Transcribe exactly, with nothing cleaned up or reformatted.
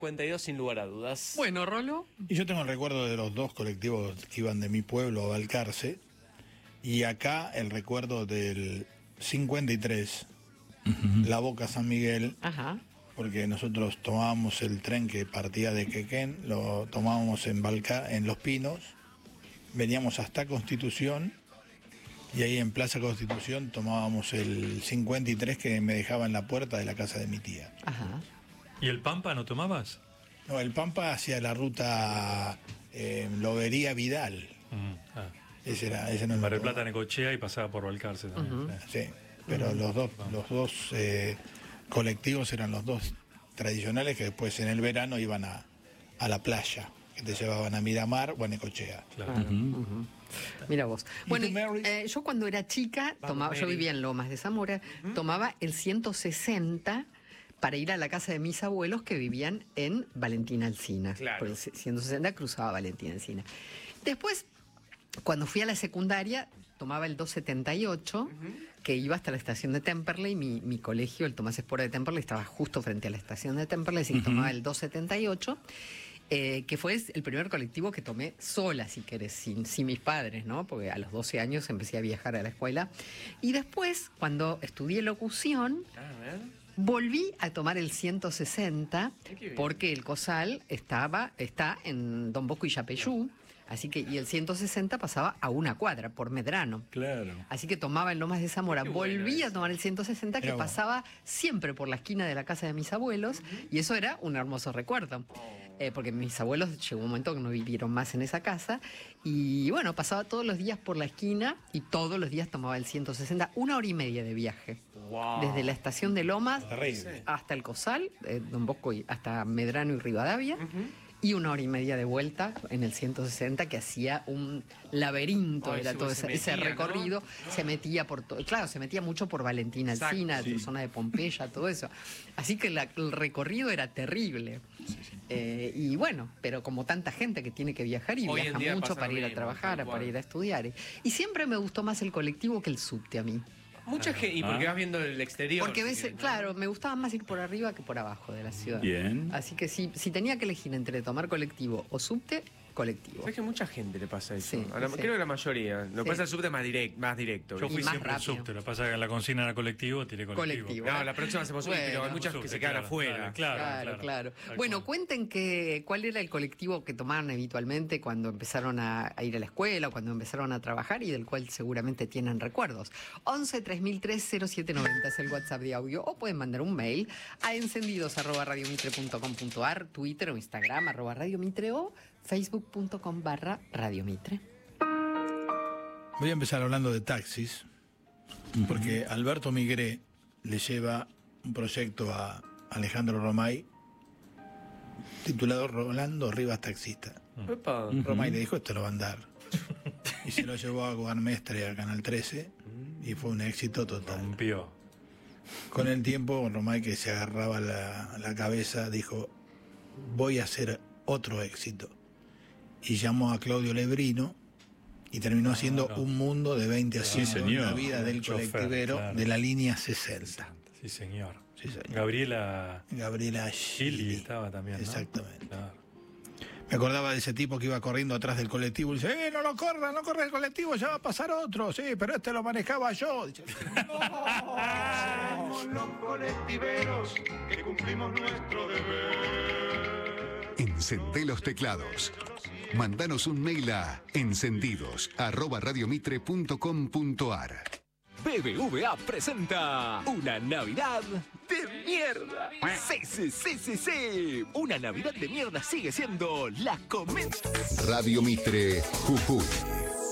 cincuenta y dos sin lugar a dudas. Bueno, Rolo. Y yo tengo el recuerdo de los dos colectivos que iban de mi pueblo a Balcarce. Y acá el recuerdo del cincuenta y tres, uh-huh. La Boca San Miguel. Ajá. Porque nosotros tomábamos el tren que partía de Quequén, lo tomábamos en Balcar, en Los Pinos, veníamos hasta Constitución. Y ahí en Plaza Constitución tomábamos el cincuenta y tres que me dejaba en la puerta de la casa de mi tía. Ajá. ¿Y el Pampa no tomabas? No, el Pampa hacía la ruta eh, Lobería Vidal. Mm, ah. Ese era, ese no Mar del Plata, Necochea y pasaba por Balcarce también. Uh-huh. Sí, pero uh-huh. los dos, los dos eh, colectivos eran los dos tradicionales que después en el verano iban a, a la playa, que te llevaban a Miramar o a Necochea. Claro. Uh-huh. Uh-huh. Mira vos. Bueno, eh, yo cuando era chica, tomaba, yo vivía en Lomas de Zamora, uh-huh. tomaba el ciento sesenta para ir a la casa de mis abuelos que vivían en Valentina Alsina. Claro. Por el ciento sesenta cruzaba Valentina Alsina. Después, cuando fui a la secundaria, tomaba el doscientos setenta y ocho, uh-huh. que iba hasta la estación de Temperley. Mi, mi colegio, el Tomás Espora de Temperley, estaba justo frente a la estación de Temperley, así que uh-huh. tomaba el doscientos setenta y ocho. Eh, que fue el primer colectivo que tomé sola, si querés, sin, sin mis padres, ¿no? Porque a los doce años empecé a viajar a la escuela. Y después, cuando estudié locución, a volví a tomar el ciento sesenta, porque el COSAL estaba, está en Don Bosco y Yapeyú. Así que, y el ciento sesenta pasaba a una cuadra, por Medrano. Claro. Así que tomaba en Lomas de Zamora. Volví a tomar el ciento sesenta, que Pero pasaba bueno. siempre por la esquina de la casa de mis abuelos, uh-huh. y eso era un hermoso recuerdo. Eh, porque mis abuelos llegó un momento que no vivieron más en esa casa, y bueno, pasaba todos los días por la esquina, y todos los días tomaba el ciento sesenta, una hora y media de viaje. Wow. Desde la estación de Lomas Terrible. hasta el COSAL, eh, Don Bosco, y hasta Medrano y Rivadavia, uh-huh. y una hora y media de vuelta en el ciento sesenta, que hacía un laberinto, oh, era todo ese, metía, ese recorrido, ¿no? Se metía por todo, claro, se metía mucho por Valentina Alsina, sí. zona de Pompeya, todo eso. Así que la, el recorrido era terrible. Sí, sí. Eh, y bueno, pero como tanta gente que tiene que viajar y Hoy viaja mucho para ir a trabajar, para ir a estudiar. Y siempre me gustó más el colectivo que el subte a mí. Mucha gente, y porque ah. vas viendo el exterior. Porque ves, ¿no? Claro, me gustaba más ir por arriba que por abajo de la ciudad. Bien. Así que si, si tenía que elegir entre tomar colectivo o subte, colectivo. ¿Sabes que mucha gente le pasa eso? Sí, a la, sí. Creo que la mayoría. Lo que sí. pasa el subte más, direct, más directo. Yo fui más siempre rápido. el subte. Lo que pasa es que la consigna era colectivo, tiré colectivo. colectivo. No, la próxima hacemos subte, bueno, pero hay muchas subte, que se quedan claro, afuera. Claro, claro. Claro, claro. claro. Bueno, cuenten que, cuál era el colectivo que tomaron habitualmente cuando empezaron a, a ir a la escuela, o cuando empezaron a trabajar, y del cual seguramente tienen recuerdos. once tres mil tres cero siete noventa es el WhatsApp de audio, o pueden mandar un mail a encendidos arroba radiomitre punto com punto ar, Twitter o Instagram arroba radiomitre, o facebook punto com barra radiomitre. Voy a empezar hablando de taxis, porque Alberto Migré le lleva un proyecto a Alejandro Romay titulado Rolando Rivas Taxista. Uh-huh. Romay le dijo, esto lo va a andar. Y se lo llevó a Guarmestre, a Canal trece, y fue un éxito total. Rompió. Con el tiempo, Romay, que se agarraba la, la cabeza, dijo, voy a hacer otro éxito. Y llamó a Claudio Lebrino y terminó haciendo no, no. un mundo de veinte asientos sí, en la vida del chofer, colectivero claro. de la línea sesenta. Sí, señor. Sí, señor. Gabriela Gabriela Gili estaba también, ¿no? Exactamente. Claro. Me acordaba de ese tipo que iba corriendo atrás del colectivo y dice, ¡eh, no lo corra, no corre el colectivo, ya va a pasar otro! Sí, pero este lo manejaba yo. Dice, no, somos los colectiveros que cumplimos nuestro deber. Encendé los teclados. Mándanos un mail a encendidos arroba radiomitre punto com punto ar. B B V A presenta una Navidad de mierda. Sí, sí, sí, sí, sí. Una Navidad de mierda sigue siendo la comedia. Radio Mitre, Jujuy.